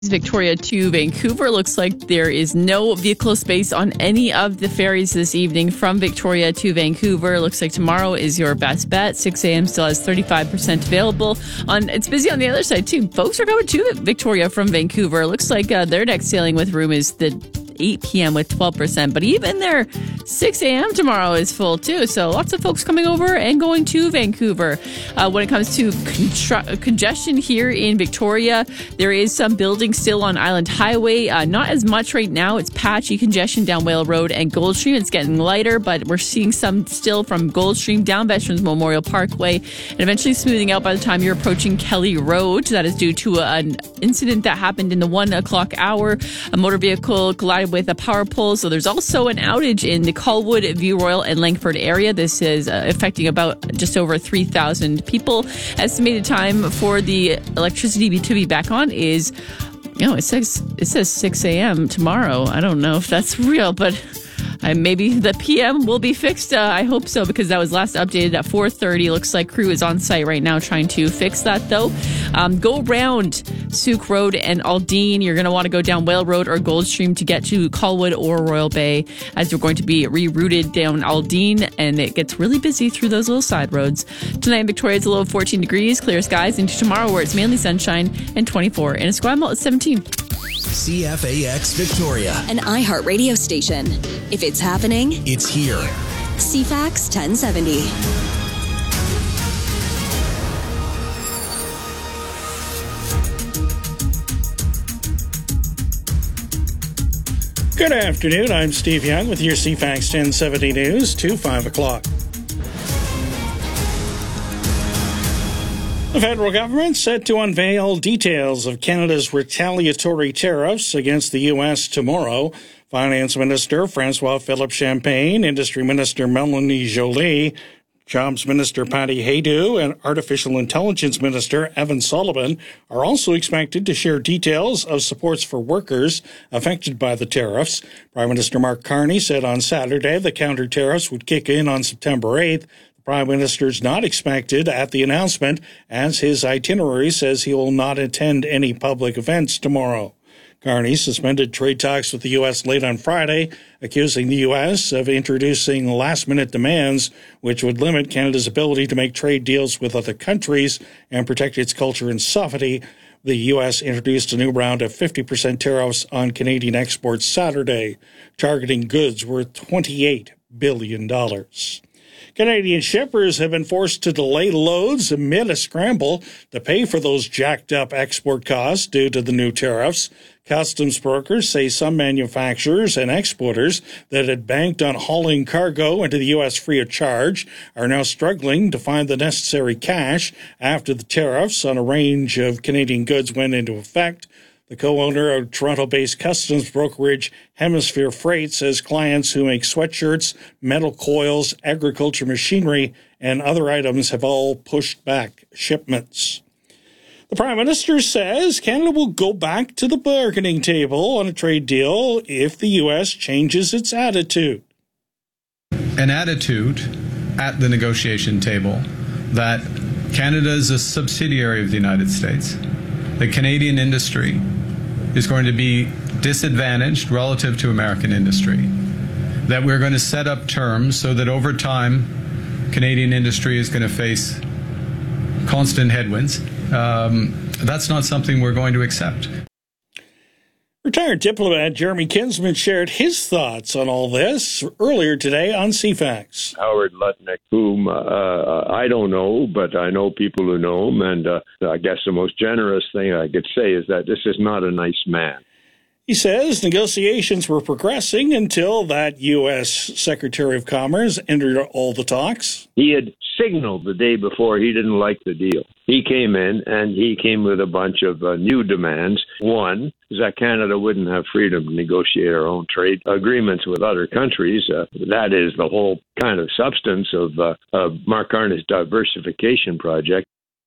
Victoria to Vancouver. Looks like there is no vehicle space on any of the ferries this evening from Victoria to Vancouver. Looks like tomorrow is your best bet. 6 a.m. still has 35% available. It's busy on the other side too. Folks are going to Victoria from Vancouver. Looks like their next sailing with room is the 8 p.m. with 12%. But even their 6 a.m. tomorrow is full too. So lots of folks coming over and going to Vancouver. When it comes to congestion here in Victoria, there is some building still on Island Highway. Not as much right now. It's patchy congestion down Whale Road and Goldstream. It's getting lighter, but we're seeing some still from Goldstream down Veterans Memorial Parkway and eventually smoothing out by the time you're approaching Kelly Road. That is due to an incident that happened in the 1 o'clock hour. A motor vehicle collided with a power pole. So there's also an outage in the Colwood, View Royal, and Langford area. This is affecting about just over 3,000 people. Estimated time for the electricity to be back on is, it says 6 a.m. tomorrow. I don't know if that's real, but maybe the PM will be fixed. I hope so, because that was last updated at 4:30. Looks like crew is on site right now trying to fix that, though. Go around Souk Road and Aldine. You're going to want to go down Whale Road or Goldstream to get to Colwood or Royal Bay, as you're going to be rerouted down Aldine, and it gets really busy through those little side roads. Tonight in Victoria, it's a low of 14 degrees, clear skies, into tomorrow where it's mainly sunshine and 24, and Esquimalt is 17. CFAX Victoria, an iHeart radio station. If it's happening, it's here. CFAX 1070. Good afternoon. I'm Steve Young with your CFAX 1070 News to 5 o'clock. The federal government set to unveil details of Canada's retaliatory tariffs against the U.S. tomorrow. Finance Minister François-Philippe Champagne, Industry Minister Melanie Joly, Jobs Minister Patty Haydu, and Artificial Intelligence Minister Evan Sullivan are also expected to share details of supports for workers affected by the tariffs. Prime Minister Mark Carney said on Saturday the counter tariffs would kick in on September 8th. The Prime Minister is not expected at the announcement, as his itinerary says he will not attend any public events tomorrow. Carney suspended trade talks with the U.S. late on Friday, accusing the U.S. of introducing last-minute demands which would limit Canada's ability to make trade deals with other countries and protect its culture and sovereignty. The U.S. introduced a new round of 50% tariffs on Canadian exports Saturday, targeting goods worth $28 billion. Canadian shippers have been forced to delay loads amid a scramble to pay for those jacked-up export costs due to the new tariffs. Customs brokers say some manufacturers and exporters that had banked on hauling cargo into the U.S. free of charge are now struggling to find the necessary cash after the tariffs on a range of Canadian goods went into effect. The co-owner of Toronto-based customs brokerage Hemisphere Freight says clients who make sweatshirts, metal coils, agriculture machinery, and other items have all pushed back shipments. The Prime Minister says Canada will go back to the bargaining table on a trade deal if the U.S. changes its attitude. An attitude at the negotiation table that Canada is a subsidiary of the United States, the Canadian industry is going to be disadvantaged relative to American industry, that we're going to set up terms so that over time Canadian industry is going to face constant headwinds. That's not something we're going to accept. Retired diplomat Jeremy Kinsman shared his thoughts on all this earlier today on CFAX. Howard Lutnick, whom I don't know, but I know people who know him, and I guess the most generous thing I could say is that this is not a nice man. He says negotiations were progressing until that U.S. Secretary of Commerce entered all the talks. He had signaled the day before he didn't like the deal. He came in and he came with a bunch of new demands. One is that Canada wouldn't have freedom to negotiate our own trade agreements with other countries. That is the whole kind of substance of Mark Carney's diversification project.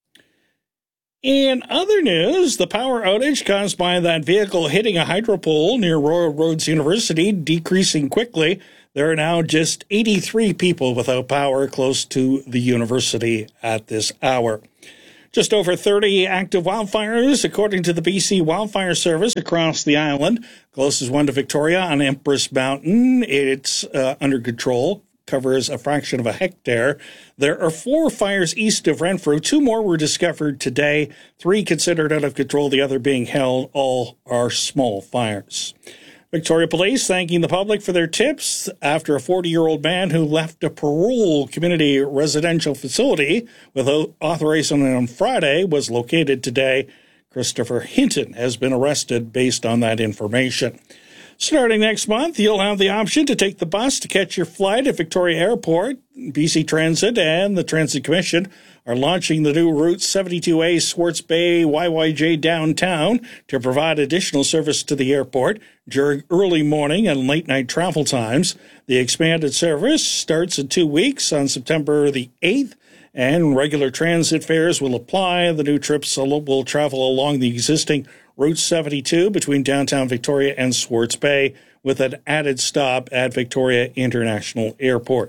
In other news, the power outage caused by that vehicle hitting a hydro pole near Royal Roads University decreasing quickly. There are now just 83 people without power close to the university at this hour. Just over 30 active wildfires, according to the BC Wildfire Service, across the island. Closest one to Victoria on Empress Mountain. It's under control, covers a fraction of a hectare. There are 4 fires east of Renfrew. 2 more were discovered today. 3 considered out of control, the other being held. All are small fires. Victoria Police thanking the public for their tips after a 40-year-old man who left a parole community residential facility with authorization on Friday was located today. Christopher Hinton has been arrested based on that information. Starting next month, you'll have the option to take the bus to catch your flight at Victoria Airport. BC Transit and the Transit Commission are launching the new Route 72A Swartz Bay YYJ downtown to provide additional service to the airport during early morning and late night travel times. The expanded service starts in 2 weeks on September the 8th, and regular transit fares will apply. The new trips will travel along the existing Route 72 between downtown Victoria and Swartz Bay, with an added stop at Victoria International Airport.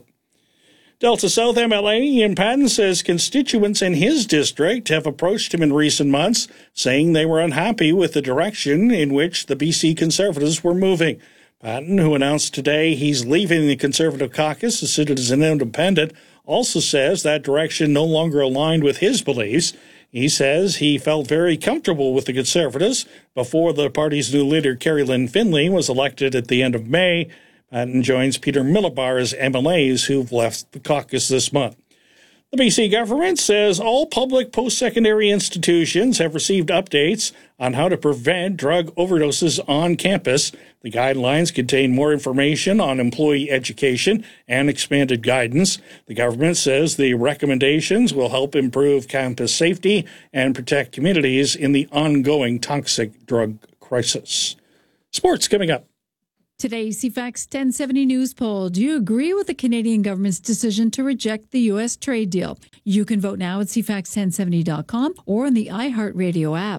Delta South MLA Ian Patten says constituents in his district have approached him in recent months, saying they were unhappy with the direction in which the BC Conservatives were moving. Patten, who announced today he's leaving the Conservative caucus to sit as an independent, also says that direction no longer aligned with his beliefs. He says he felt very comfortable with the Conservatives before the party's new leader, Carrie Lynn Finley, was elected at the end of May. Patten joins Peter Millibar as MLAs who've left the caucus this month. The BC government says all public post-secondary institutions have received updates on how to prevent drug overdoses on campus. The guidelines contain more information on employee education and expanded guidance. The government says the recommendations will help improve campus safety and protect communities in the ongoing toxic drug crisis. Sports coming up. Today's CFAX 1070 News poll. Do you agree with the Canadian government's decision to reject the U.S. trade deal? You can vote now at CFAX1070.com or on the iHeartRadio app.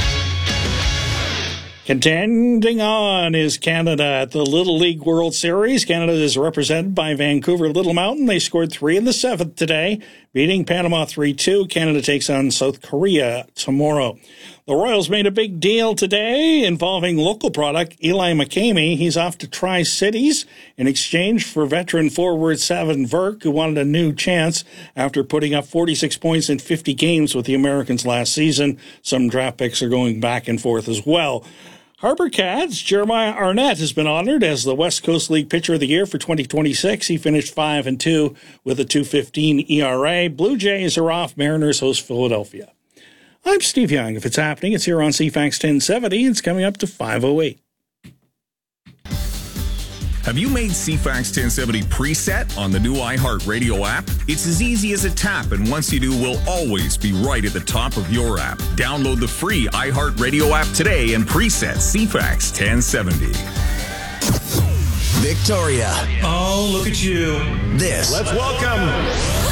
Contending on is Canada at the Little League World Series. Canada is represented by Vancouver Little Mountain. They scored 3 in the 7th today, beating Panama 3-2. Canada takes on South Korea tomorrow. The Royals made a big deal today involving local product Eli McCamey. He's off to Tri-Cities in exchange for veteran forward Savin Verk, who wanted a new chance after putting up 46 points in 50 games with the Americans last season. Some draft picks are going back and forth as well. Harbour Cats' Jeremiah Arnett has been honored as the West Coast League Pitcher of the Year for 2026. He finished 5-2 with a 2.15 ERA. Blue Jays are off. Mariners host Philadelphia. I'm Steve Young. If it's happening, it's here on CFAX 1070. It's coming up to 5:08. Have you made CFAX 1070 preset on the new iHeartRadio app? It's as easy as a tap, and once you do, we'll always be right at the top of your app. Download the free iHeartRadio app today and preset CFAX 1070. Victoria. Oh, look at you. Let's welcome.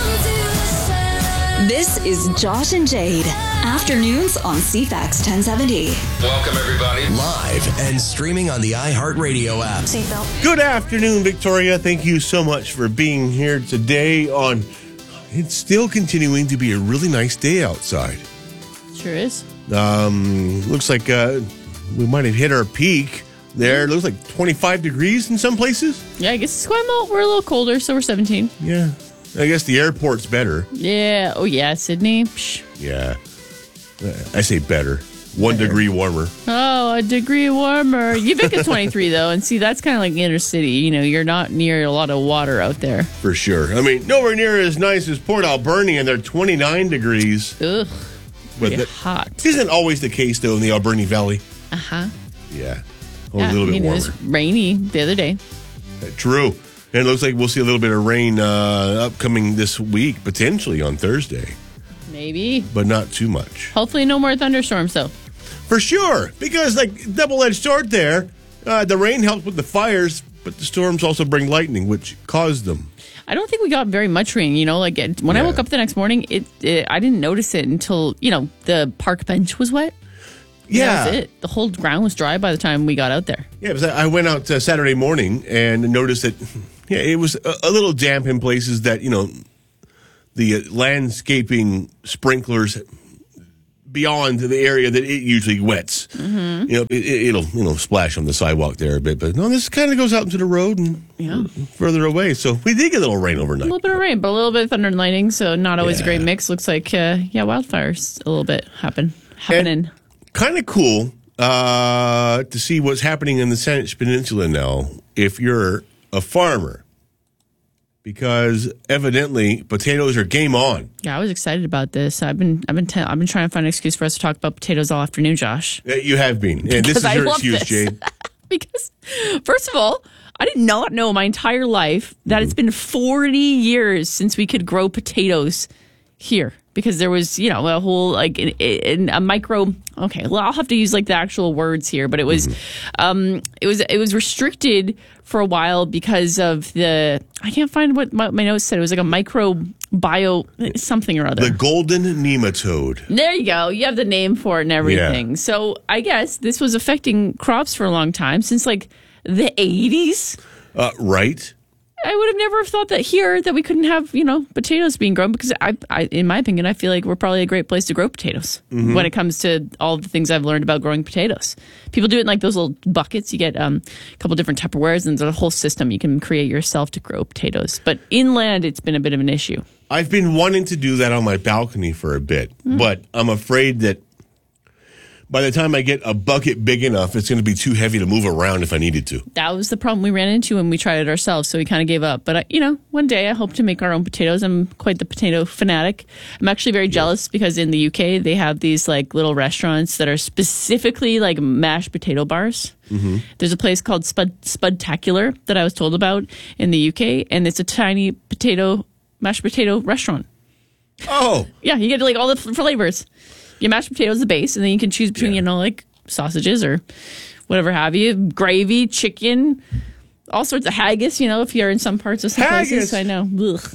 This is Josh and Jade. Afternoons on CFAX 1070. Welcome, everybody. live and streaming on the iHeartRadio app. Seatbelt. Good afternoon, Victoria. Thank you so much for being here today on... It's still continuing to be a really nice day outside. Sure is. Looks like we might have hit our peak there. Looks like 25 degrees in some places. Yeah, I guess it's quite low. We're a little colder, so we're 17. Yeah. I guess the airport's better. Yeah. Oh, yeah. Sydney. Psh. Yeah. I say better. 1 degree warmer. Oh, a degree warmer. Ubica's 23, though. And see, that's kind of like inner city. You know, you're not near a lot of water out there. For sure. I mean, nowhere near as nice as Port Alberni, and they're 29 degrees. Ugh. But that hot. Isn't always the case, though, in the Alberni Valley. Uh-huh. Yeah. A little bit warmer. It was rainy the other day. True. And it looks like we'll see a little bit of rain upcoming this week, potentially on Thursday. Maybe. But not too much. Hopefully no more thunderstorms, though. For sure. Because, like, double-edged sword there. The rain helps with the fires, but the storms also bring lightning, which caused them. I don't think we got very much rain, you know. Like, when I woke up the next morning, I didn't notice it until, you know, the park bench was wet. Yeah. That was it. The whole ground was dry by the time we got out there. Yeah, because I went out Saturday morning and noticed that, it was a little damp in places that, the landscaping sprinklers beyond the area that it usually wets. Mm-hmm. You know, it'll splash on the sidewalk there a bit, but no, this kind of goes out into the road and further away. So we did get a little rain overnight. A little bit of rain, but a little bit of thunder and lightning, so not always a great mix. Looks like, wildfires a little bit happening. Kind of cool to see what's happening in the Saanich Peninsula now if you're a farmer. Because evidently potatoes are game on. Yeah, I was excited about this. I've been trying to find an excuse for us to talk about potatoes all afternoon, Josh. You have been, and this is your excuse, Jade. Because first of all, I did not know my entire life that it's been 40 years since we could grow potatoes here. Because there was, a whole in a micro. Okay, well, I'll have to use the actual words here, but it was, it was restricted for a while because of I can't find what my notes said. It was like a microbiome something or other. The golden nematode. There you go. You have the name for it and everything. Yeah. So I guess this was affecting crops for a long time since the 80s. Right. I would have never thought that here that we couldn't have, potatoes being grown because I, in my opinion, I feel like we're probably a great place to grow potatoes when it comes to all the things I've learned about growing potatoes. People do it in those little buckets. You get a couple different Tupperwares and there's a whole system you can create yourself to grow potatoes. But inland, it's been a bit of an issue. I've been wanting to do that on my balcony for a bit, but I'm afraid that by the time I get a bucket big enough, it's going to be too heavy to move around if I needed to. That was the problem we ran into when we tried it ourselves, so we kind of gave up. But, one day I hope to make our own potatoes. I'm quite the potato fanatic. I'm actually very jealous because in the UK, they have these, little restaurants that are specifically, mashed potato bars. Mm-hmm. There's a place called Spudtacular that I was told about in the UK, and it's a tiny mashed potato restaurant. Oh. Yeah, you get, all the flavors. You mash potatoes as the base, and then you can choose between, sausages or whatever have you, gravy, chicken, all sorts of haggis, if you're in some parts of some places. I know.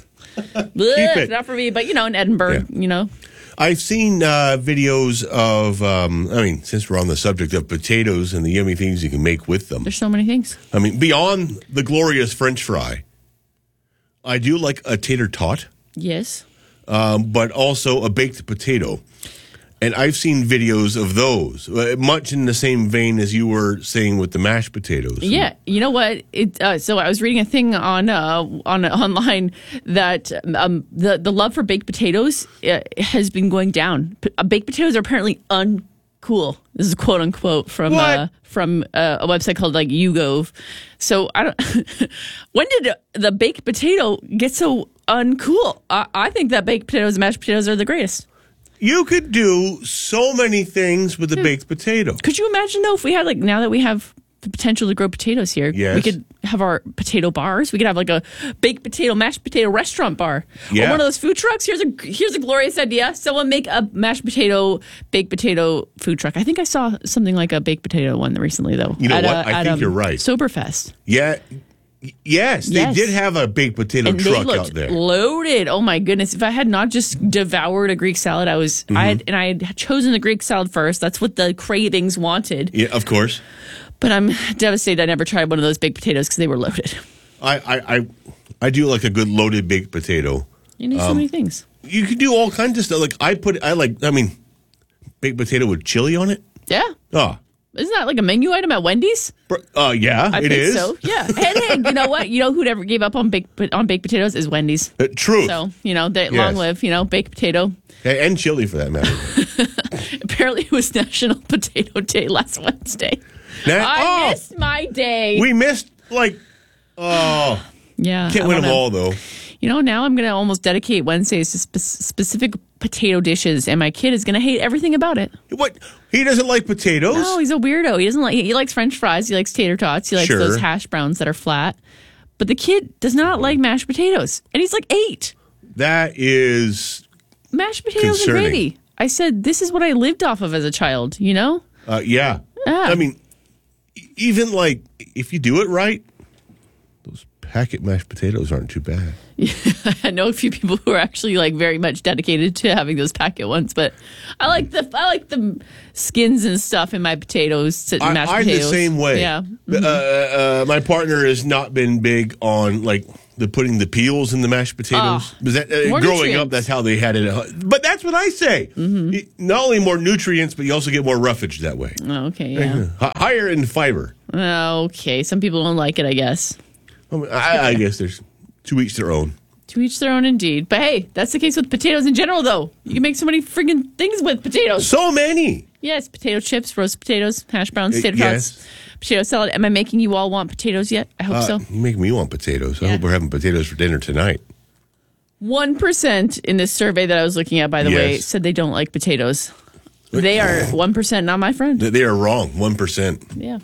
Ugh. Not for me, but, in Edinburgh, I've seen videos of, since we're on the subject of potatoes and the yummy things you can make with them. There's so many things. Beyond the glorious French fry, I do like a tater tot. Yes. But also a baked potato. And I've seen videos of those, much in the same vein as you were saying with the mashed potatoes. Yeah, you know what? So I was reading a thing on online that the love for baked potatoes has been going down. Baked potatoes are apparently uncool. This is quote unquote from a website called YouGov. So I don't. When did the baked potato get so uncool? I think that baked potatoes and mashed potatoes are the greatest. You could do so many things with a baked potato. Could you imagine, though, if we had, now that we have the potential to grow potatoes here, we could have our potato bars. We could have, a baked potato, mashed potato restaurant bar. Yeah. Or one of those food trucks. Here's a glorious idea. Someone make a mashed potato, baked potato food truck. I think I saw something like a baked potato one recently, though. You know what? I think you're right. Soberfest. Yeah. Yes, they did have a baked potato truck out there. Loaded. Oh my goodness! If I had not just devoured a Greek salad, I had chosen the Greek salad first. That's what the cravings wanted. Yeah, of course. But I'm devastated I never tried one of those baked potatoes because they were loaded. I do like a good loaded baked potato. You need so many things. You can do all kinds of stuff. Baked potato with chili on it. Yeah. Oh. Isn't that like a menu item at Wendy's? Yeah, I think is. So. Yeah. Hey, you know what? Who never gave up on baked potatoes is Wendy's. True. So, they long live, baked potato. And chili for that matter. Apparently it was National Potato Day last Wednesday. I missed my day. We missed, yeah. Can't win them all, though. Now I'm going to almost dedicate Wednesdays to specific potato dishes, and my kid is going to hate everything about it. What? He doesn't like potatoes? No, he's a weirdo. He likes French fries. He likes tater tots. He likes those hash browns that are flat. But the kid does not like mashed potatoes, and he's 8. That is mashed potatoes and gravy. I said, this is what I lived off of as a child, Yeah. Even if you do it right, those packet mashed potatoes aren't too bad. I know a few people who are actually very much dedicated to having those packet ones, but I like the skins and stuff in my potatoes. I'm the same way. Yeah. My partner has not been big on putting the peels in the mashed potatoes. Was that growing up? That's how they had it. But that's what I say. Mm-hmm. Not only more nutrients, but you also get more roughage that way. Oh, okay, yeah. Higher in fiber. Okay, some people don't like it, I guess. I guess there's to each their own. To each their own, indeed. But hey, that's the case with potatoes in general, though. You can make so many friggin' things with potatoes. So many. Yes, potato chips, roast potatoes, hash browns, potato tots, potato salad. Am I making you all want potatoes yet? I hope so. You make me want potatoes. I hope we're having potatoes for dinner tonight. 1% in this survey that I was looking at, by the way, said they don't like potatoes. They are 1%, not my friend. They are wrong, 1%. Yeah.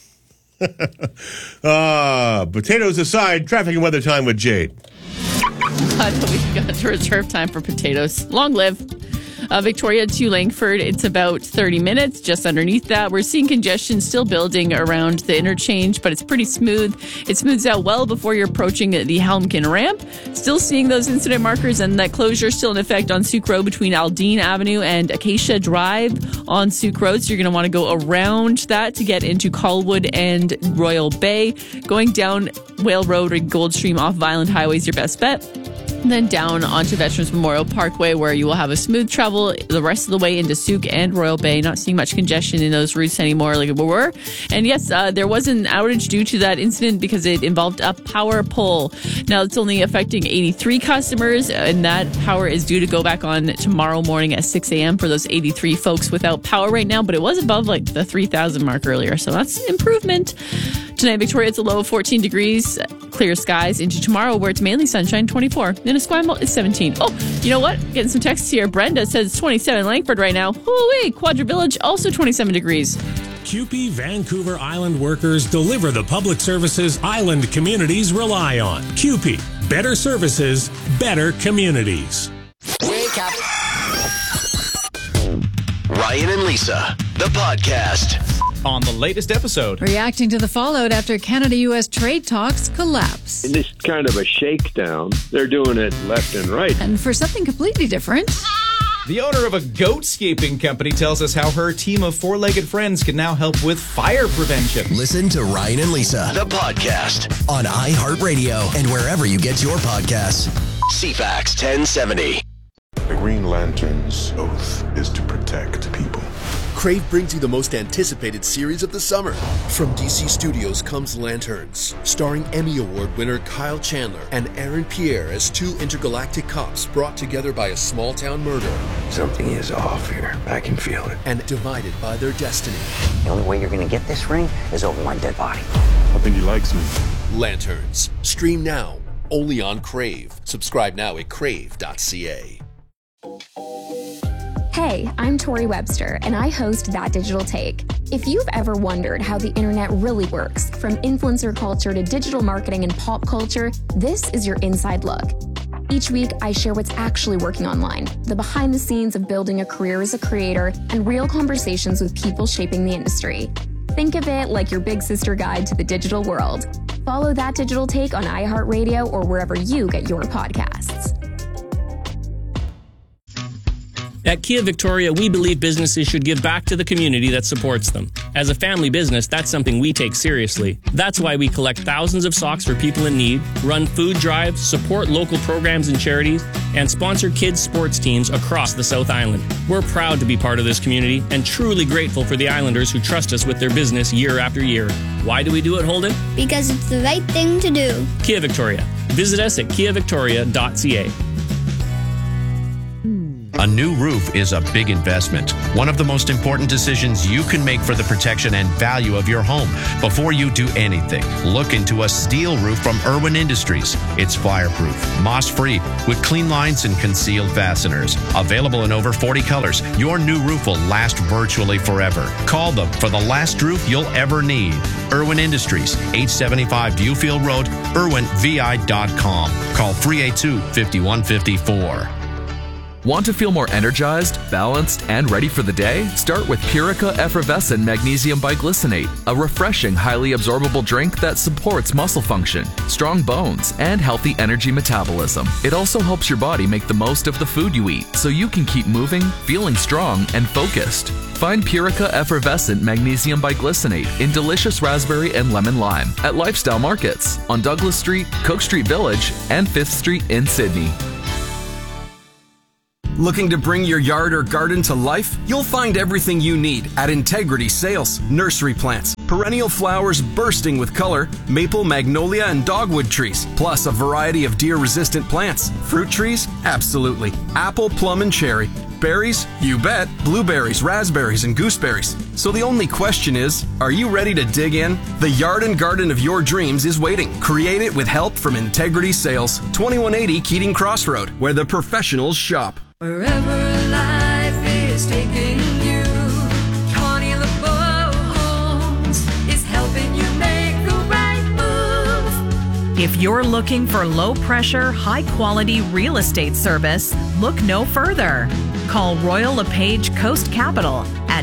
Potatoes aside, traffic and weather time with Jade. God, we got to reserve time for potatoes. Long live. Victoria to Langford, it's about 30 minutes. Just underneath that, we're seeing congestion still building around the interchange, but it's pretty smooth. It smooths out well before you're approaching the Helmkin ramp. Still seeing those incident markers and that closure still in effect on Souk Road between Aldine Avenue and Acacia Drive on Souk Road. So you're going to want to go around that to get into Colwood and Royal Bay. Going down Whale Road or Goldstream off Violent Highway is your best bet. Then down onto Veterans Memorial Parkway, where you will have a smooth travel the rest of the way into Souk and Royal Bay. Not seeing much congestion in those routes anymore like we were. And yes, there was an outage due to that incident because it involved a power pole. Now it's only affecting 83 customers, and that power is due to go back on tomorrow morning at 6 a.m. for those 83 folks without power right now. But it was above like the 3,000 mark earlier, so that's improvement. Tonight, Victoria, it's a low of 14 degrees, clear skies into tomorrow where it's mainly sunshine, 24. In Esquimalt, it's 17. Oh, you know what? Getting some texts here. Brenda says it's 27 Langford right now. Hoo-wee, Quadra Village, also 27 degrees. CUPE Vancouver Island workers deliver the public services island communities rely on. CUPE, better services, better communities. Wake up. Ryan and Lisa, the podcast. On the latest episode. Reacting to the fallout after Canada-U.S. trade talks collapse. In this kind of a shakedown, they're doing it left and right. And for something completely different. The owner of a goat-scaping company tells us how her team of four-legged friends can now help with fire prevention. Listen to Ryan and Lisa, the podcast, on iHeartRadio and wherever you get your podcasts. CFAX 1070. The Green Lantern's oath is to protect people. Crave brings you the most anticipated series of the summer. From DC Studios comes Lanterns, starring Emmy Award winner Kyle Chandler and Aaron Pierre as two intergalactic cops brought together by a small-town murder. Something is off here. I can feel it. And divided by their destiny. The only way you're going to get this ring is over my dead body. I think he likes me. Lanterns. Stream now. Only on Crave. Subscribe now at crave.ca. Hey, I'm Tori Webster, and I host That Digital Take. If you've ever wondered how the internet really works, from influencer culture to digital marketing and pop culture, this is your inside look. Each week, I share what's actually working online, the behind the scenes of building a career as a creator, and real conversations with people shaping the industry. Think of it like your big sister guide to the digital world. Follow That Digital Take on iHeartRadio or wherever you get your podcasts. At Kia Victoria, we believe businesses should give back to the community that supports them. As a family business, that's something we take seriously. That's why we collect thousands of socks for people in need, run food drives, support local programs and charities, and sponsor kids' sports teams across the South Island. We're proud to be part of this community and truly grateful for the Islanders who trust us with their business year after year. Why do we do it, Holden? Because it's the right thing to do. Kia Victoria. Visit us at kiavictoria.ca. A new roof is a big investment, one of the most important decisions you can make for the protection and value of your home. Before you do anything, look into a steel roof from Irwin Industries. It's fireproof, moss-free, with clean lines and concealed fasteners. Available in over 40 colors, your new roof will last virtually forever. Call them for the last roof you'll ever need. Irwin Industries, 875 Viewfield Road, irwinvi.com. Call 382-5154. Want to feel more energized, balanced, and ready for the day? Start with Purica Effervescent Magnesium Biglycinate, a refreshing, highly absorbable drink that supports muscle function, strong bones, and healthy energy metabolism. It also helps your body make the most of the food you eat, so you can keep moving, feeling strong, and focused. Find Purica Effervescent Magnesium Biglycinate in delicious raspberry and lemon lime at Lifestyle Markets on Douglas Street, Cook Street Village, and 5th Street in Sydney. Looking to bring your yard or garden to life? You'll find everything you need at Integrity Sales. Nursery plants, perennial flowers bursting with color, maple, magnolia, and dogwood trees, plus a variety of deer-resistant plants. Fruit trees? Absolutely. Apple, plum, and cherry. Berries? You bet. Blueberries, raspberries, and gooseberries. So the only question is, are you ready to dig in? The yard and garden of your dreams is waiting. Create it with help from Integrity Sales. 2180 Keating Crossroad, where the professionals shop. Wherever life is taking you, Connie LeBeau Homes is helping you make the right move. If you're looking for low-pressure, high-quality real estate service, look no further. Call Royal LePage Coast Capital at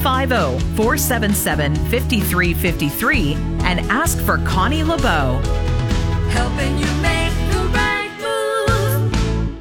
250-477-5353 and ask for Connie LeBeau. Helping you make the right move.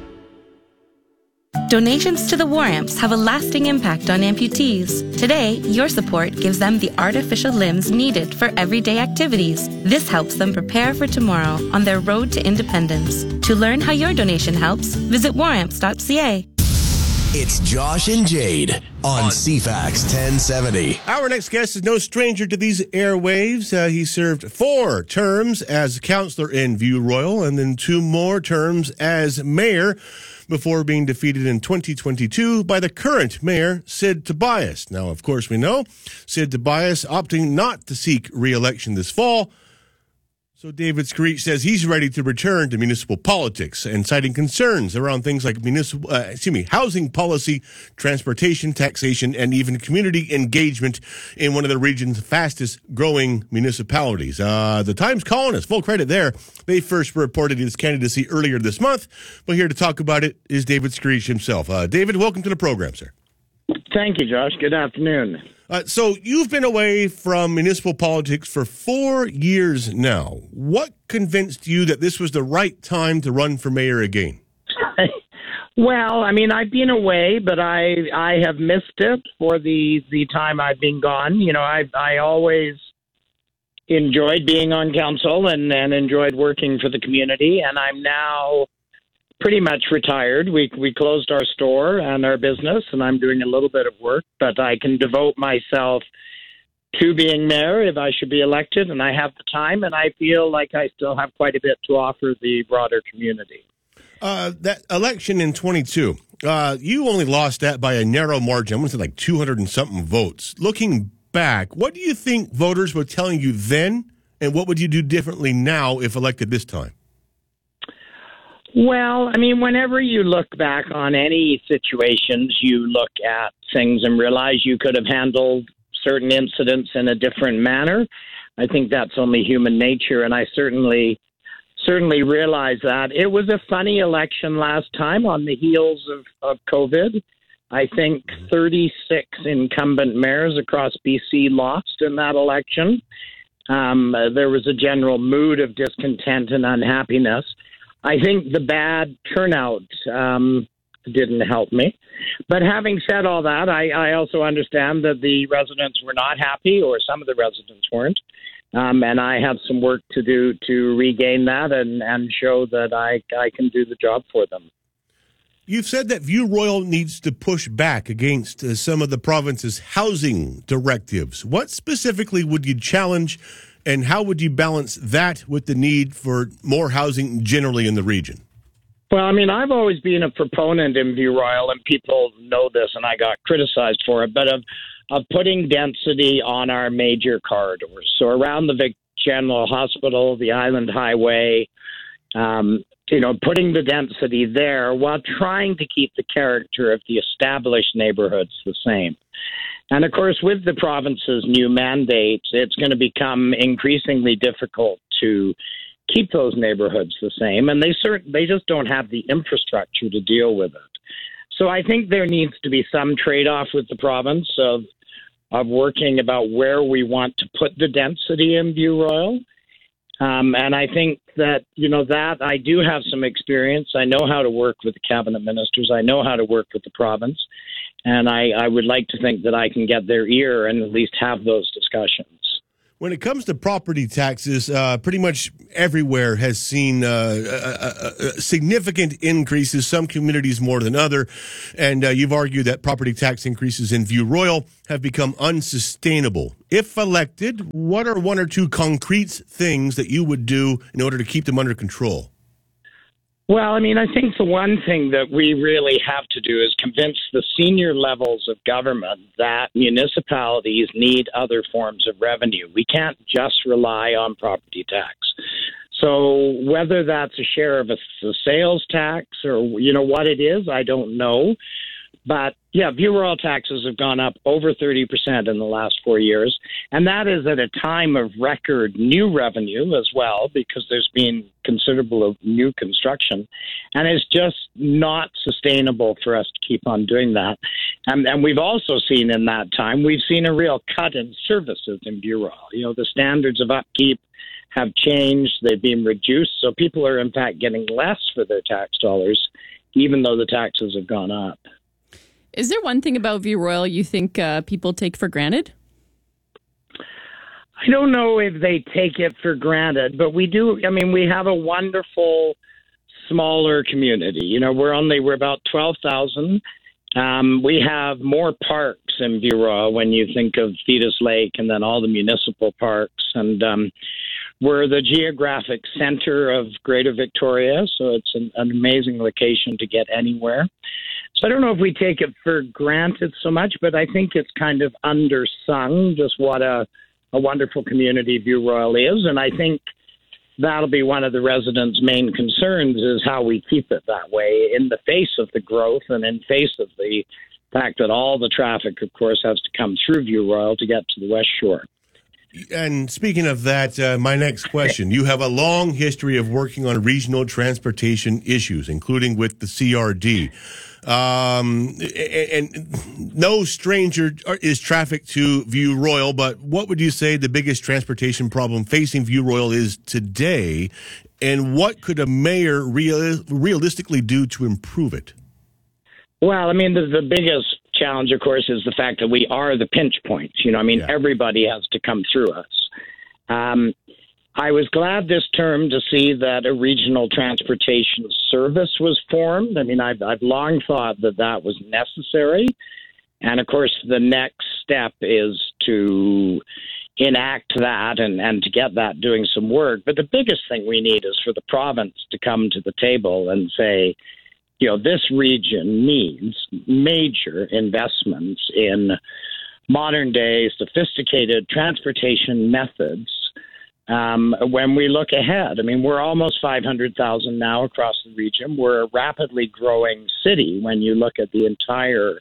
Donations to the War Amps have a lasting impact on amputees. Today, your support gives them the artificial limbs needed for everyday activities. This helps them prepare for tomorrow on their road to independence. To learn how your donation helps, visit waramps.ca. It's Josh and Jade on CFAX 1070. Our next guest is no stranger to these airwaves. He served 4 terms as councillor in View Royal and then 2 more terms as mayor before being defeated in 2022 by the current mayor, Sid Tobias. Now, of course, we know Sid Tobias opting not to seek re-election this fall. So David Screech says he's ready to return to municipal politics and citing concerns around things like housing policy, transportation, taxation, and even community engagement in one of the region's fastest growing municipalities. The Times Colonist, full credit there. They first reported his candidacy earlier this month, but here to talk about it is David Screech himself. David, welcome to the program, sir. Thank you, Josh. Good afternoon. So you've been away from municipal politics for 4 years now. What convinced you that this was the right time to run for mayor again? Well, I mean, I've been away, but I have missed it for the time I've been gone. You know, I always enjoyed being on council and enjoyed working for the community, and I'm now pretty much retired. We closed our store and our business, and I'm doing a little bit of work, but I can devote myself to being mayor if I should be elected, and I have the time, and I feel like I still have quite a bit to offer the broader community. That election in 22, you only lost that by a narrow margin. I want to say like 200 and something votes. Looking back, what do you think voters were telling you then, and what would you do differently now if elected this time? Well, I mean, whenever you look back on any situations, you look at things and realize you could have handled certain incidents in a different manner. I think that's only human nature, and I certainly realize that. It was a funny election last time on the heels of COVID. I think 36 incumbent mayors across BC lost in that election. There was a general mood of discontent and unhappiness. I think the bad turnout didn't help me. But having said all that, I also understand that the residents were not happy, or some of the residents weren't. And I have some work to do to regain that and show that I can do the job for them. You've said that View Royal needs to push back against some of the province's housing directives. What specifically would you challenge, and how would you balance that with the need for more housing generally in the region? Well, I mean, I've always been a proponent in View Royal, and people know this, and I got criticized for it, but of putting density on our major corridors. So around the Vic General Hospital, the Island Highway, putting the density there while trying to keep the character of the established neighborhoods the same. And, of course, with the province's new mandates, it's going to become increasingly difficult to keep those neighborhoods the same. And they just don't have the infrastructure to deal with it. So I think there needs to be some trade-off with the province of working about where we want to put the density in View Royal. And I think that, that I do have some experience. I know how to work with the cabinet ministers. I know how to work with the province. And I would like to think that I can get their ear and at least have those discussions. When it comes to property taxes, pretty much everywhere has seen significant increases, some communities more than other. And you've argued that property tax increases in View Royal have become unsustainable. If elected, what are one or two concrete things that you would do in order to keep them under control? Well, I think the one thing that we really have to do is convince the senior levels of government that municipalities need other forms of revenue. We can't just rely on property tax. So whether that's a share of a sales tax or, what it is, I don't know. But, yeah, View Royal taxes have gone up over 30% in the last 4 years. And that is at a time of record new revenue as well, because there's been considerable new construction. And it's just not sustainable for us to keep on doing that. And we've also seen in that time, we've seen a real cut in services in View Royal. The standards of upkeep have changed. They've been reduced. So people are, in fact, getting less for their tax dollars, even though the taxes have gone up. Is there one thing about View Royal you think people take for granted? I don't know if they take it for granted, but we do. We have a wonderful smaller community. We're about 12,000. We have more parks in View Royal when you think of Thetis Lake and then all the municipal parks. And we're the geographic center of Greater Victoria, so it's an amazing location to get anywhere. So I don't know if we take it for granted so much, but I think it's kind of undersung just what a wonderful community View Royal is. And I think that'll be one of the residents' main concerns is how we keep it that way in the face of the growth and in face of the fact that all the traffic, of course, has to come through View Royal to get to the West Shore. And speaking of that, my next question, you have a long history of working on regional transportation issues, including with the CRD. And no stranger is traffic to View Royal, but what would you say the biggest transportation problem facing View Royal is today, and what could a mayor realistically do to improve it? Well, the biggest challenge, of course, is the fact that we are the pinch points. Everybody has to come through us. I was glad this term to see that a regional transportation service was formed. I've long thought that was necessary. And, of course, the next step is to enact that and to get that doing some work. But the biggest thing we need is for the province to come to the table and say, this region needs major investments in modern-day, sophisticated transportation methods. When we look ahead, we're almost 500,000 now across the region. We're a rapidly growing city when you look at the entire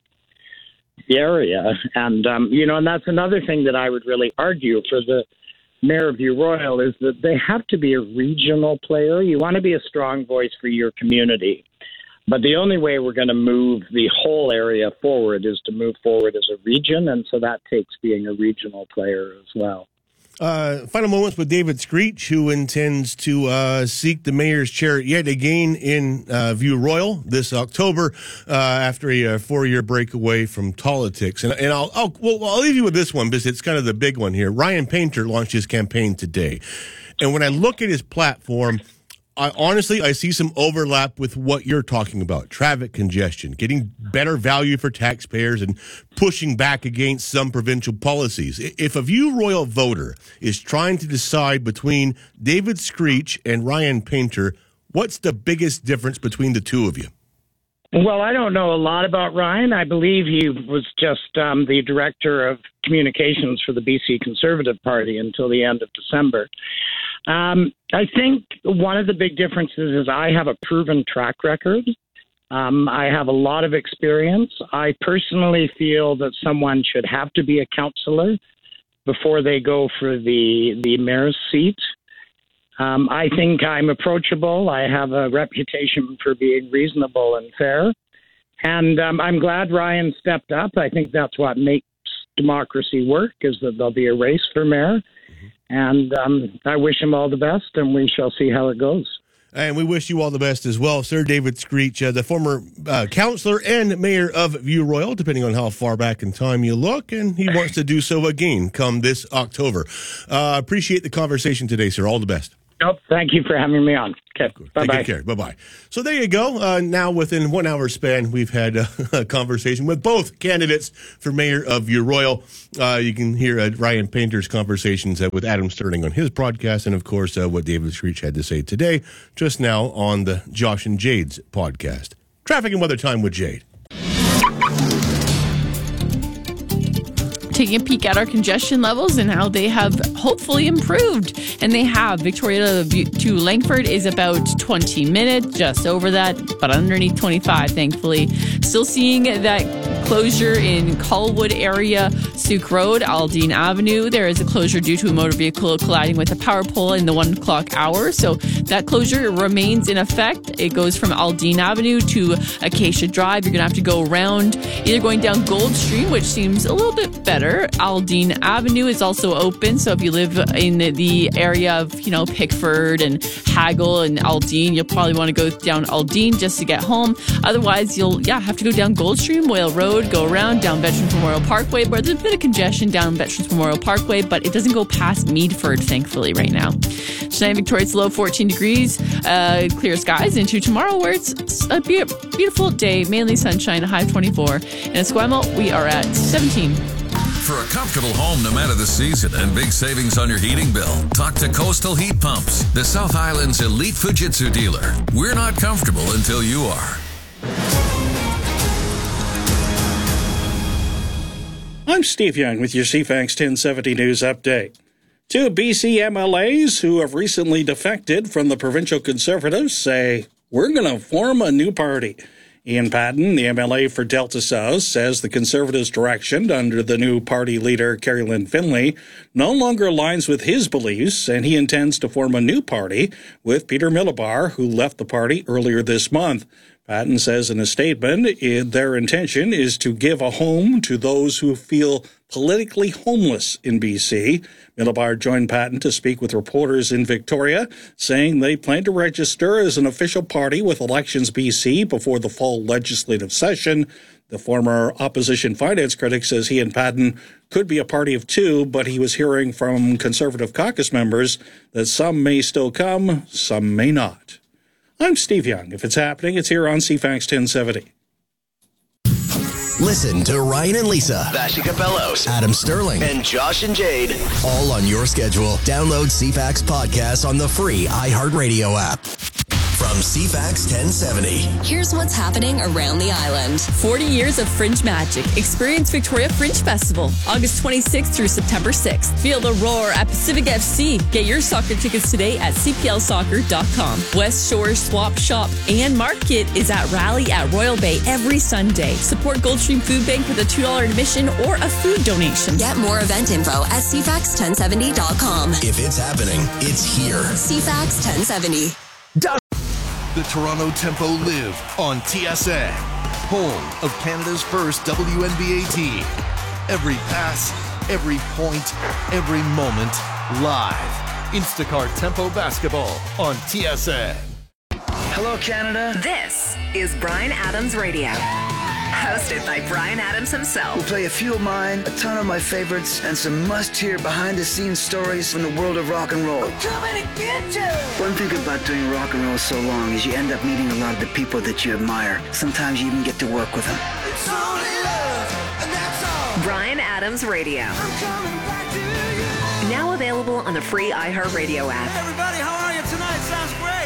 area. And, and that's another thing that I would really argue for the mayor of View Royal is that they have to be a regional player. You want to be a strong voice for your community. But the only way we're going to move the whole area forward is to move forward as a region. And so that takes being a regional player as well. Final moments with David Screech, who intends to seek the mayor's chair yet again in View Royal this October after a 4-year break away from politics. And I'll leave you with this one because it's kind of the big one here. Ryan Painter launched his campaign today. And when I look at his platform, I see some overlap with what you're talking about, traffic congestion, getting better value for taxpayers, and pushing back against some provincial policies. If a View Royal voter is trying to decide between David Screech and Ryan Painter, what's the biggest difference between the two of you? Well, I don't know a lot about Ryan. I believe he was just the director of communications for the BC Conservative Party until the end of December. I think one of the big differences is I have a proven track record. I have a lot of experience. I personally feel that someone should have to be a councillor before they go for the mayor's seat. I think I'm approachable. I have a reputation for being reasonable and fair. And I'm glad Ryan stepped up. I think that's what makes democracy work, is that there'll be a race for mayor. And I wish him all the best, and we shall see how it goes. And we wish you all the best as well, Sir David Screech, the former councillor and mayor of View Royal, depending on how far back in time you look, and he wants to do so again come this October. Appreciate the conversation today, sir. All the best. Nope. Thank you for having me on. Okay. Bye-bye. Take good care. Bye-bye. So there you go. Now, within 1 hour span, we've had a conversation with both candidates for mayor of View Royal. You can hear Ryan Painter's conversations with Adam Sterling on his podcast, and, of course, what David Screech had to say today, just now on the Josh and Jade's podcast. Traffic and weather time with Jade. Taking a peek at our congestion levels and how they have hopefully improved. And they have. Victoria to Langford is about 20 minutes, just over that, but underneath 25, thankfully. Still seeing that closure in Colwood area, Suk Road, Aldine Avenue. There is a closure due to a motor vehicle colliding with a power pole in the 1 o'clock hour. So that closure remains in effect. It goes from Aldine Avenue to Acacia Drive. You're going to have to go around, either going down Gold Stream, which seems a little bit better. Aldine Avenue is also open, so if you live in the area of, Pickford and Hagel and Aldine, you'll probably want to go down Aldine just to get home. Otherwise, you'll have to go down Gold Stream, Whale Road, go around down Veterans Memorial Parkway, where there's a bit of congestion down Veterans Memorial Parkway, but it doesn't go past Meadford, thankfully, right now. Tonight, Victoria's low 14 degrees, clear skies into tomorrow, where it's a beautiful day, mainly sunshine, a high of 24. In Esquimalt, we are at 17. For a comfortable home no matter the season and big savings on your heating bill, talk to Coastal Heat Pumps, the South Island's elite Fujitsu dealer. We're not comfortable until you are. I'm Steve Young with your CFAX 1070 News Update. Two BC MLAs who have recently defected from the provincial Conservatives say, we're going to form a new party. Ian Patten, the MLA for Delta South, says the Conservatives' direction under the new party leader, Carrie Lynn Finlay, no longer aligns with his beliefs, and he intends to form a new party with Peter Milobar, who left the party earlier this month. Patten says in a statement, their intention is to give a home to those who feel politically homeless in BC. Milobar joined Patten to speak with reporters in Victoria, saying they plan to register as an official party with Elections BC before the fall legislative session. The former opposition finance critic says he and Patten could be a party of two, but he was hearing from Conservative caucus members that some may still come, some may not. I'm Steve Young. If it's happening, it's here on CFAX 1070. Listen to Ryan and Lisa, Vassy Capellos, Adam Sterling, and Josh and Jade, all on your schedule. Download CFAX Podcast on the free iHeartRadio app. From CFAX 1070. Here's what's happening around the island. 40 years of Fringe magic. Experience Victoria Fringe Festival, August 26th through September 6th. Feel the roar at Pacific FC. Get your soccer tickets today at cplsoccer.com. West Shore Swap Shop and Market is at Rally at Royal Bay every Sunday. Support Goldstream Food Bank with a $2 admission or a food donation. Get more event info at cfax1070.com. If it's happening, it's here. CFAX 1070. The Toronto Tempo live on TSN, home of Canada's first WNBA team. Every pass, every point, every moment, live. Instacart Tempo Basketball on TSN. Hello, Canada. This is Bryan Adams Radio. Hosted by Bryan Adams himself. We'll play a few of mine, a ton of my favorites, and some must-hear behind-the-scenes stories from the world of rock and roll. I'm coming to get you! One thing about doing rock and roll so long is you end up meeting a lot of the people that you admire. Sometimes you even get to work with them. It's only love, and that's all. Bryan Adams Radio. I'm coming back to you. Now available on the free iHeartRadio app. Hey everybody, how are you tonight? Sounds great.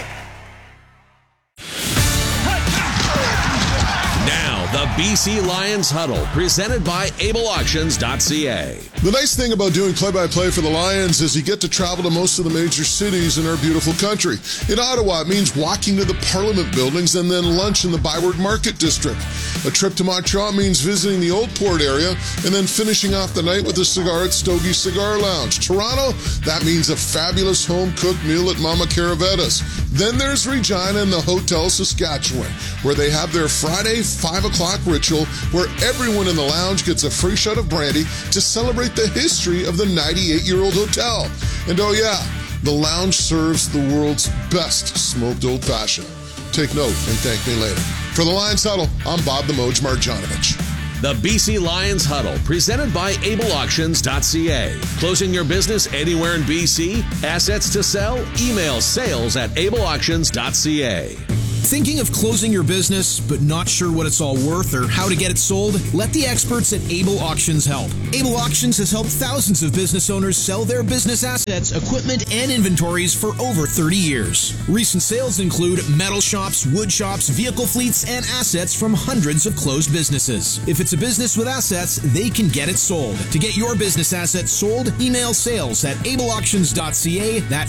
Now, the BC Lions Huddle, presented by AbleAuctions.ca. The nice thing about doing play-by-play for the Lions is you get to travel to most of the major cities in our beautiful country. In Ottawa, it means walking to the Parliament buildings and then lunch in the Byward Market District. A trip to Montreal means visiting the Old Port area and then finishing off the night with a cigar at Stogie Cigar Lounge. Toronto, that means a fabulous home-cooked meal at Mama Caravetta's. Then there's Regina and the Hotel Saskatchewan, where they have their Friday 5 o'clock o'clock ritual where everyone in the lounge gets a free shot of brandy to celebrate the history of the 98-year-old hotel. And oh yeah, the lounge serves the world's best smoked old-fashioned. Take note and thank me later. For the Lions Huddle, I'm Bob the Moj Marjanovic. The BC Lions Huddle, presented by AbleAuctions.ca. Closing your business anywhere in BC? Assets to sell? Email sales@AbleAuctions.ca. Thinking of closing your business, but not sure what it's all worth or how to get it sold? Let the experts at Able Auctions help. Able Auctions has helped thousands of business owners sell their business assets, equipment, and inventories for over 30 years. Recent sales include metal shops, wood shops, vehicle fleets, and assets from hundreds of closed businesses. If it's a business with assets, they can get it sold. To get your business assets sold, email sales@ableauctions.ca. That's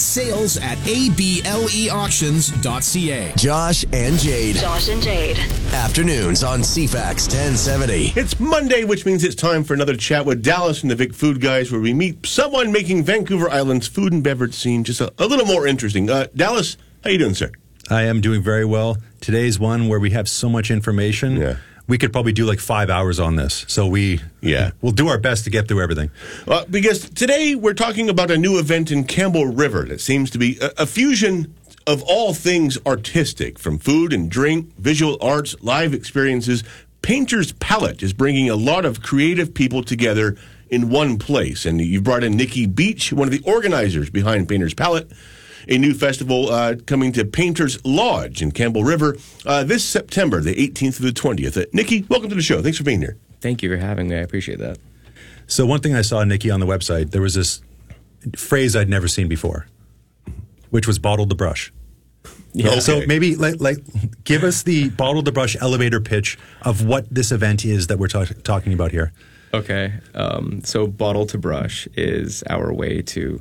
sales@ableauctions.ca. Josh and Jade. Josh and Jade. Afternoons on CFAX 1070. It's Monday, which means it's time for another chat with Dallas and the Vic Food Guys, where we meet someone making Vancouver Island's food and beverage scene just a little more interesting. Dallas, how you doing, sir? I am doing very well. Today's one where we have so much information. Yeah. We could probably do like 5 hours on this. So we'll do our best to get through everything. Because today we're talking about a new event in Campbell River that seems to be a fusion of all things artistic, from food and drink, visual arts, live experiences. Painter's Palette is bringing a lot of creative people together in one place. And you brought in Nikki Beach, one of the organizers behind Painter's Palette, a new festival coming to Painter's Lodge in Campbell River this September, the 18th through the 20th. Nikki, welcome to the show. Thanks for being here. Thank you for having me. I appreciate that. So one thing I saw, Nikki, on the website, there was this phrase I'd never seen before, which was bottle to brush. Yeah. Okay. So maybe like give us the bottle to brush elevator pitch of what this event is that we're talking about here. Okay. So bottle to brush is our way to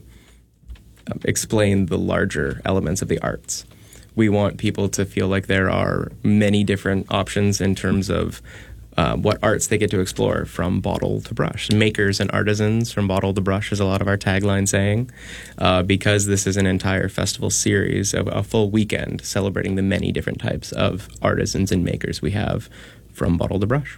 explain the larger elements of the arts. We want people to feel like there are many different options in terms of what arts they get to explore from bottle to brush. Makers and artisans from bottle to brush is a lot of our tagline saying, because this is an entire festival series, a full weekend celebrating the many different types of artisans and makers we have from bottle to brush.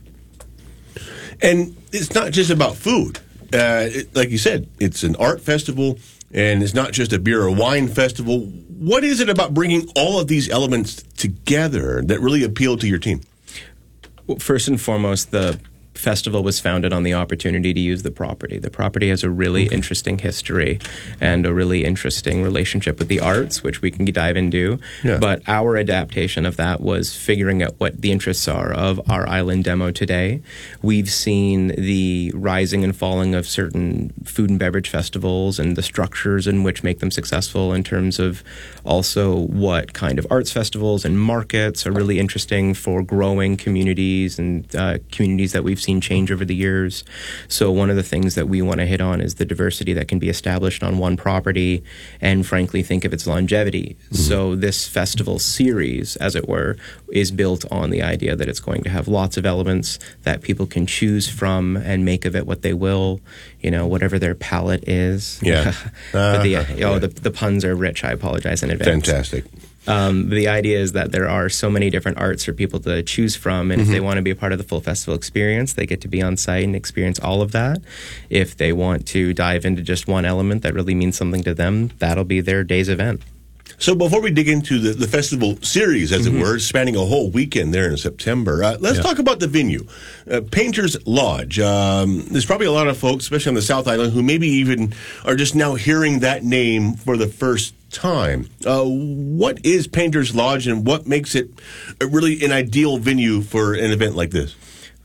And it's not just about food. Like you said, it's an art festival, and it's not just a beer or wine festival. What is it about bringing all of these elements together that really appealed to your team? Well, first and foremost, the festival was founded on the opportunity to use the property. The property has a really interesting history and a really interesting relationship with the arts, which we can dive into. Yeah. But our adaptation of that was figuring out what the interests are of our island demo today. We've seen the rising and falling of certain food and beverage festivals and the structures in which make them successful in terms of also what kind of arts festivals and markets are really interesting for growing communities and communities that we've seen change over the years. So one of the things that we want to hit on is the diversity that can be established on one property and frankly think of its longevity. Mm-hmm. So this festival series, as it were, is built on the idea that it's going to have lots of elements that people can choose from and make of it what they will, you know, whatever their palate is. Yeah. But the puns are rich. I apologize in advance. Fantastic. The idea is that there are so many different arts for people to choose from, and if they want to be a part of the full festival experience, they get to be on site and experience all of that. If they want to dive into just one element that really means something to them, that'll be their day's event. So before we dig into the festival series, as it were, spanning a whole weekend there in September, let's talk about the venue, Painter's Lodge. There's probably a lot of folks, especially on the South Island, who maybe even are just now hearing that name for the first time. What is Painter's Lodge, and what makes it really an ideal venue for an event like this?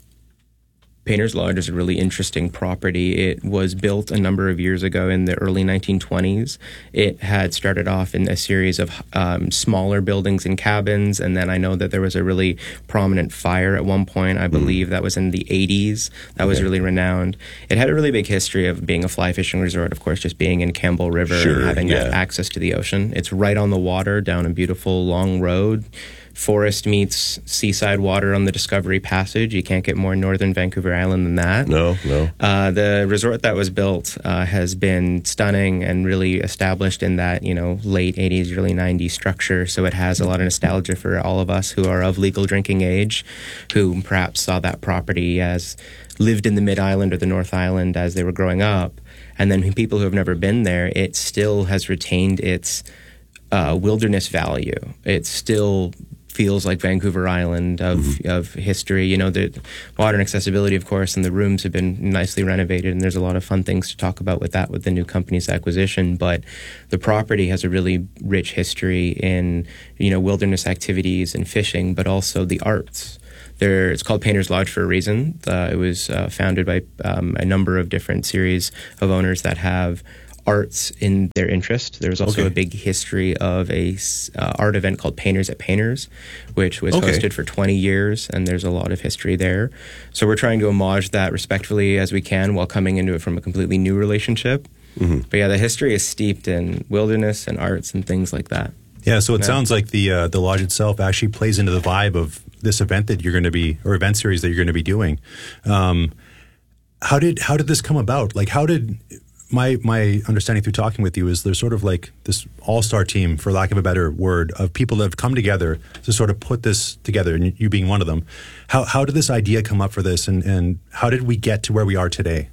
Painter's Lodge is a really interesting property. It was built a number of years ago in the early 1920s. It had started off in a series of smaller buildings and cabins, and then I know that there was a really prominent fire at one point. I believe that was in the 80s. That was really renowned. It had a really big history of being a fly fishing resort, of course, just being in Campbell River and having access to the ocean. It's right on the water down a beautiful long road. forest meets seaside water on the Discovery Passage. You can't get more northern Vancouver Island than that. No. The resort that was built has been stunning and really established in that, late 80s, early 90s structure. So it has a lot of nostalgia for all of us who are of legal drinking age, who perhaps saw that property as lived in the Mid-Island or the North Island as they were growing up. And then people who have never been there, it still has retained its wilderness value. It still feels like Vancouver Island of history. The modern accessibility, of course, and the rooms have been nicely renovated, and there's a lot of fun things to talk about with that with the new company's acquisition. But the property has a really rich history in, wilderness activities and fishing, but also the arts. It's called Painter's Lodge for a reason. It was founded by a number of different series of owners that have arts in their interest. There was also a big history of a art event called Painters at Painters, which was hosted for 20 years, and there's a lot of history there. So we're trying to homage that respectfully as we can while coming into it from a completely new relationship. But the history is steeped in wilderness and arts and things like that. Yeah, so it sounds like the lodge itself actually plays into the vibe of this event that you're going to be, or event series that you're going to be doing. How did this come about? Like, how did my understanding through talking with you is there's sort of like this all-star team, for lack of a better word, of people that have come together to sort of put this together, and you being one of them. How did this idea come up for this, and how did we get to where we are today?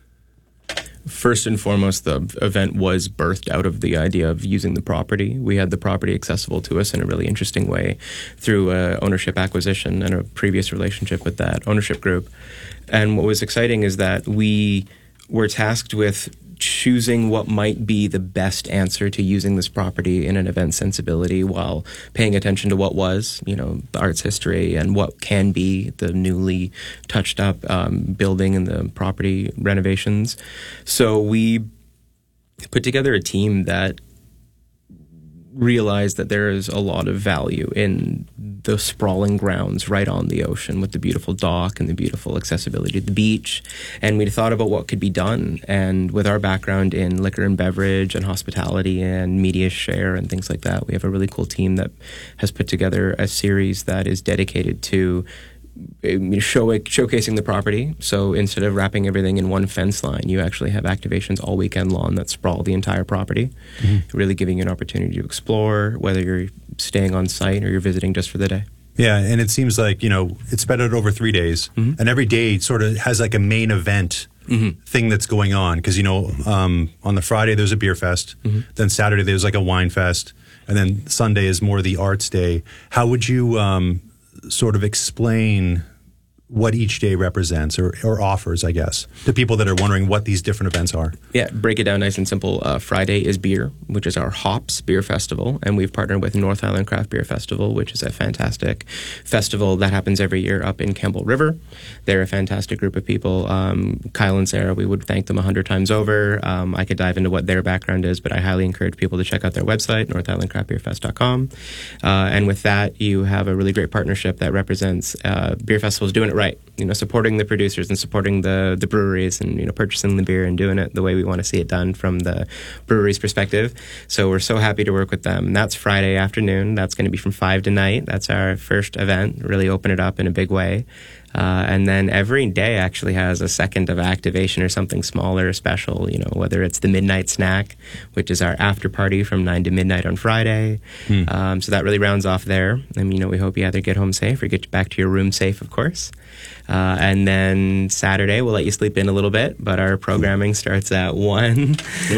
First and foremost, the event was birthed out of the idea of using the property. We had the property accessible to us in a really interesting way through ownership acquisition and a previous relationship with that ownership group. And what was exciting is that we were tasked with choosing what might be the best answer to using this property in an event sensibility while paying attention to what was, the arts history and what can be the newly touched up building and the property renovations. So we put together a team that realized that there is a lot of value in the sprawling grounds right on the ocean with the beautiful dock and the beautiful accessibility to the beach. And we thought about what could be done. And with our background in liquor and beverage and hospitality and media share and things like that, we have a really cool team that has put together a series that is dedicated to showcasing the property. So instead of wrapping everything in one fence line, you actually have activations all weekend long that sprawl the entire property, really giving you an opportunity to explore, whether you're staying on site or you're visiting just for the day. Yeah, and it seems like, it's spread out over 3 days, and every day sort of has like a main event thing that's going on. Because, on the Friday there's a beer fest, then Saturday there's like a wine fest, and then Sunday is more the arts day. How would you sort of explain what each day represents or offers, I guess, to people that are wondering what these different events are? Yeah, break it down nice and simple. Friday is beer, which is our Hops Beer Festival, and we've partnered with North Island Craft Beer Festival, which is a fantastic festival that happens every year up in Campbell River. They're a fantastic group of people. Kyle and Sarah, we would thank them 100 times over. I could dive into what their background is, but I highly encourage people to check out their website, northislandcraftbeerfest.com. And with that, you have a really great partnership that represents beer festivals doing it right. Supporting the producers and supporting the breweries and, purchasing the beer and doing it the way we want to see it done from the brewery's perspective. So we're so happy to work with them. And that's Friday afternoon. That's going to be from 5 to night. That's our first event. Really open it up in a big way. And then every day actually has a second of activation or something smaller, special, whether it's the Midnight Snack, which is our after party from 9 to midnight on Friday. So that really rounds off there. And, we hope you either get home safe or get back to your room safe, of course. And then Saturday, we'll let you sleep in a little bit, but our programming starts at 1.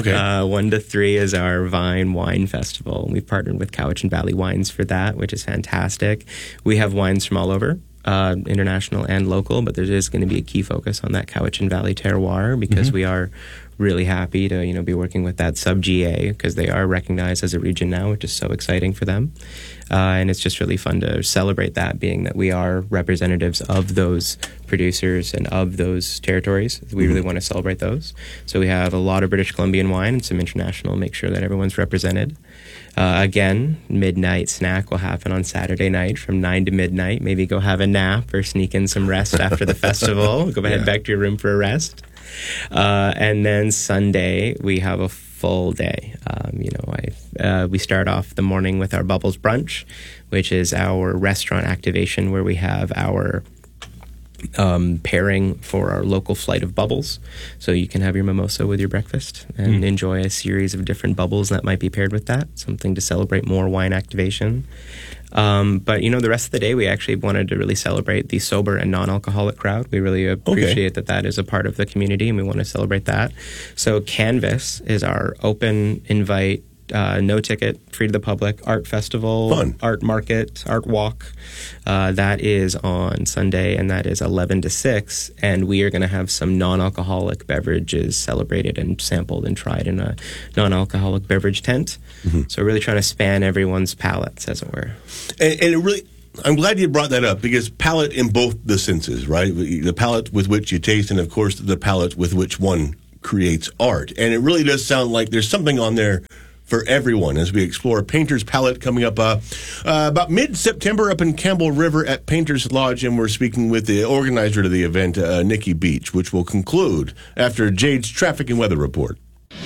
1 to 3 is our Vine Wine Festival. We've partnered with Cowichan Valley Wines for that, which is fantastic. We have wines from all over. International and local, but there is going to be a key focus on that Cowichan Valley terroir because we are really happy to be working with that sub-GA because they are recognized as a region now, which is so exciting for them. And it's just really fun to celebrate that, being that we are representatives of those producers and of those territories. We really want to celebrate those. So we have a lot of British Columbian wine and some international, make sure that everyone's represented. Again, midnight snack will happen on Saturday night from 9 to midnight. Maybe go have a nap or sneak in some rest after the festival. Go ahead back to your room for a rest. And then Sunday, we have a full day. We start off the morning with our Bubbles Brunch, which is our restaurant activation where we have our pairing for our local flight of bubbles. So you can have your mimosa with your breakfast and enjoy a series of different bubbles that might be paired with that, something to celebrate more wine activation. But, the rest of the day, we actually wanted to really celebrate the sober and non-alcoholic crowd. We really appreciate that is a part of the community, and we want to celebrate that. So Canvas is our open invite, no ticket, free to the public art festival, art market, art walk. That is on Sunday, and that is 11 to 6. And we are going to have some non-alcoholic beverages celebrated and sampled and tried in a non-alcoholic beverage tent. So really trying to span everyone's palates, as it were. And it really, I'm glad you brought that up, because palate in both the senses, right? The palate with which you taste, and of course the palate with which one creates art. And it really does sound like there's something on there for everyone as we explore Painter's Palette coming up about mid-September up in Campbell River at Painter's Lodge, and we're speaking with the organizer of the event, Nikki Beach, which will conclude after Jade's traffic and weather report.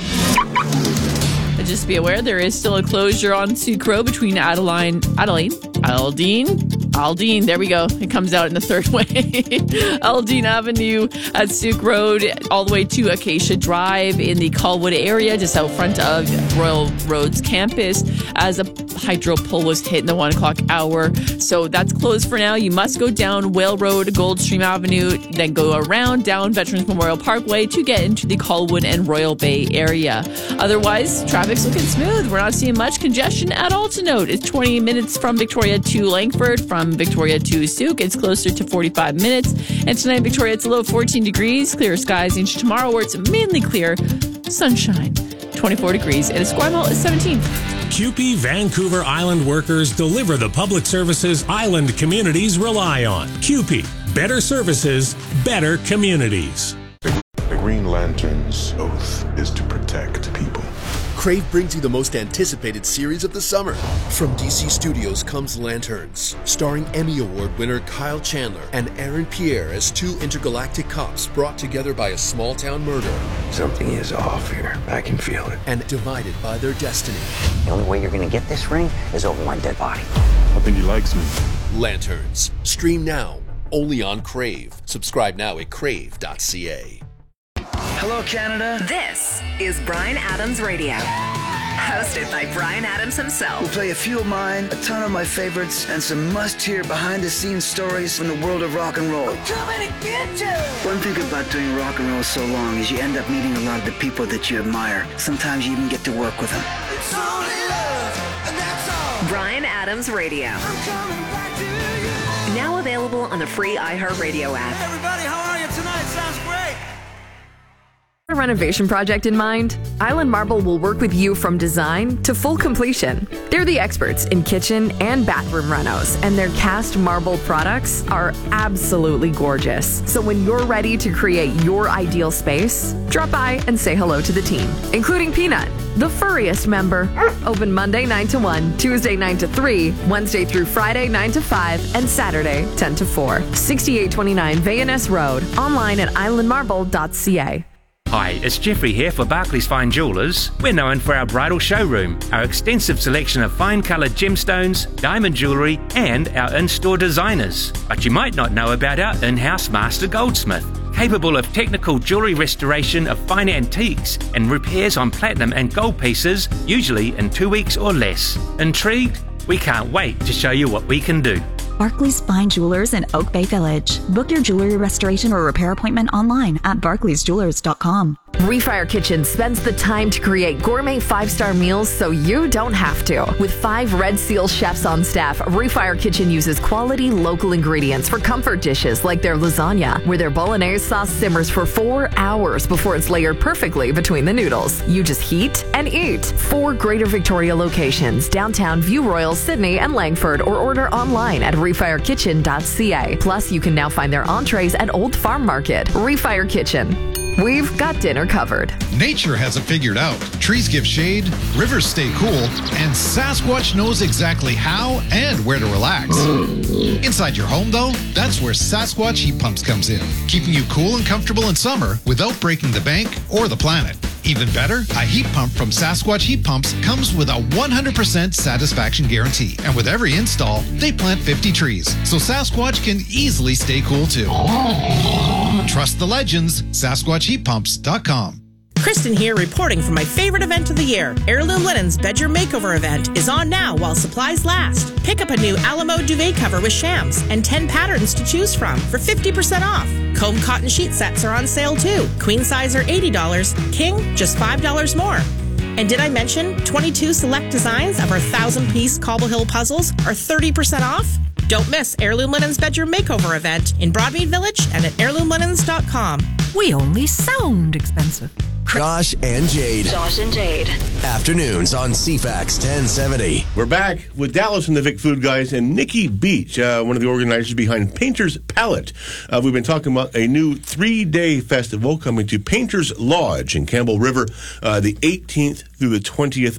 Just be aware, there is still a closure on Sucro between Aldine, there we go. It comes out in the third way. Aldine Avenue at Suk Road, all the way to Acacia Drive in the Colwood area, just out front of Royal Roads campus, as a hydro pole was hit in the 1 o'clock hour. So that's closed for now. You must go down Whale Road, Goldstream Avenue, then go around down Veterans Memorial Parkway to get into the Colwood and Royal Bay area. Otherwise, traffic's looking smooth. We're not seeing much congestion at all to note. It's 20 minutes from Victoria to Langford. From Victoria to Suk, it's closer to 45 minutes. And tonight in Victoria, it's a low of 14 degrees. Clear skies into tomorrow, where it's mainly clear. Sunshine, 24 degrees. And Esquimalt is 17. CUPE Vancouver Island workers deliver the public services island communities rely on. CUPE, better services, better communities. The Green Lantern's oath is to protect people. Crave brings you the most anticipated series of the summer. From DC Studios comes Lanterns, starring Emmy Award winner Kyle Chandler and Aaron Pierre as two intergalactic cops brought together by a small-town murder. Something is off here. I can feel it. And divided by their destiny. The only way you're going to get this ring is over my dead body. I think he likes me. Lanterns. Stream now, only on Crave. Subscribe now at crave.ca. Hello, Canada. This is Bryan Adams Radio, hosted by Bryan Adams himself. We'll play a few of mine, a ton of my favorites, and some must-hear behind-the-scenes stories from the world of rock and roll. I'm coming to get you. One thing about doing rock and roll so long is you end up meeting a lot of the people that you admire. Sometimes you even get to work with them. It's only love, and that's all. Bryan Adams Radio. I'm coming back to you. Now available on the free iHeartRadio app. Hey everybody, how are you tonight? Sounds great. A renovation project in mind? Island Marble will work with you from design to full completion. They're the experts in kitchen and bathroom renos, and their cast marble products are absolutely gorgeous. So when you're ready to create your ideal space, drop by and say hello to the team, including Peanut, the furriest member. Open Monday 9 to 1, Tuesday 9 to 3, Wednesday through Friday 9 to 5, and Saturday 10 to 4. 6829 Vayaness Road. Online at islandmarble.ca. Hi, it's Jeffrey here for Barclays Fine Jewelers. We're known for our bridal showroom, our extensive selection of fine coloured gemstones, diamond jewellery, and our in-store designers. But you might not know about our in-house master goldsmith, capable of technical jewellery restoration of fine antiques and repairs on platinum and gold pieces, usually in 2 weeks or less. Intrigued? We can't wait to show you what we can do. Barclays Fine Jewelers in Oak Bay Village. Book your jewelry restoration or repair appointment online at barclaysjewelers.com. Refire Kitchen spends the time to create gourmet 5-star meals so you don't have to. With 5 Red Seal chefs on staff, Refire Kitchen uses quality local ingredients for comfort dishes like their lasagna, where their bolognese sauce simmers for 4 hours before it's layered perfectly between the noodles. You just heat and eat. 4 Greater Victoria locations, downtown, View Royal, Sydney, and Langford, or order online at refirekitchen.ca. Plus, you can now find their entrees at Old Farm Market. Refire Kitchen. We've got dinner covered. Nature has it figured out. Trees give shade, rivers stay cool, and Sasquatch knows exactly how and where to relax. Inside your home, though, that's where Sasquatch Heat Pumps comes in, keeping you cool and comfortable in summer without breaking the bank or the planet. Even better, a heat pump from Sasquatch Heat Pumps comes with a 100% satisfaction guarantee. And with every install, they plant 50 trees, so Sasquatch can easily stay cool too. Trust the legends, SasquatchHeatPumps.com. Kristen here reporting from my favorite event of the year. Heirloom Linens Bedroom Makeover event is on now while supplies last. Pick up a new Alamo duvet cover with shams and 10 patterns to choose from for 50% off. Comb cotton sheet sets are on sale too. Queen size are $80, king just $5 more. And did I mention 22 select designs of our 1,000-piece Cobble Hill puzzles are 30% off? Don't miss Heirloom Linens Bedroom Makeover event in Broadmead Village and at heirloomlinens.com. We only sound expensive. Josh and Jade. Josh and Jade. Afternoons on CFAX 1070. We're back with Dallas and the Vic Food Guys and Nikki Beach, one of the organizers behind Painter's Palette. We've been talking about a new 3-day festival coming to Painter's Lodge in Campbell River the 18th through the 20th